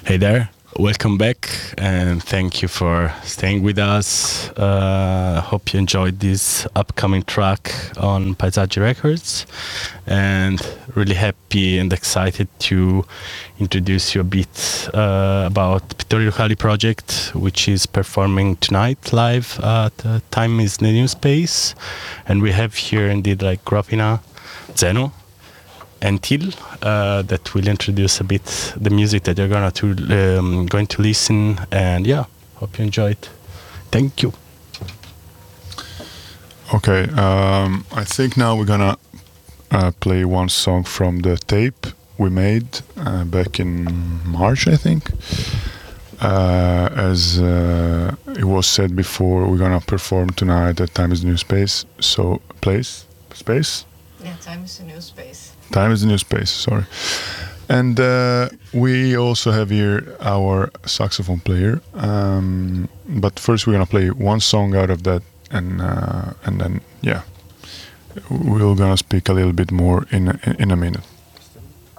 Hey there, welcome back, and thank you for staying with us. Hope you enjoyed this upcoming track on Paesaggi Records, and really happy and excited to introduce you a bit about Pittori Locali project, which is performing tonight live at Time is the New Space, and we have here indeed like Gravina, Zeno, and Till that will introduce a bit the music that you're going to listen, and yeah, hope you enjoy it. Thank you. Okay, I think now we're gonna play one song from the tape we made back in March, I think. As it was said before, we're gonna perform tonight at Time is the New Space. So, space? Yeah, Time is the New Space. Time is the New Space, sorry. And we also have here our saxophone player. But first we're gonna play one song out of that, and then, yeah, we're gonna speak a little bit more in a minute.